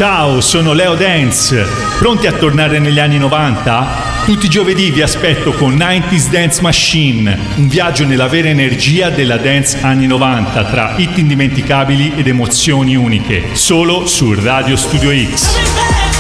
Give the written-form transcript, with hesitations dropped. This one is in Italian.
Ciao, sono Leo Dance. Pronti a tornare negli anni 90? Tutti i giovedì vi aspetto con 90s Dance Machine, un viaggio nella vera energia della dance anni 90 tra hit indimenticabili ed emozioni uniche, solo su Radio Studio X.